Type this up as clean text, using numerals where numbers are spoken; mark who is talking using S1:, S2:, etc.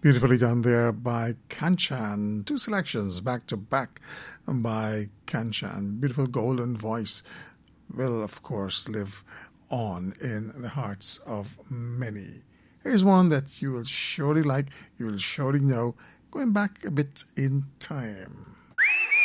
S1: Beautifully done there by Kanchan. Two selections back to back by Kanchan. Beautiful golden voice will, of course, live on in the hearts of many. Here's one that you will surely like, you will surely know, going back a bit in time.